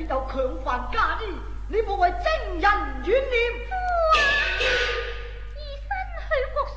就強犯家意，你莫為征人怨念。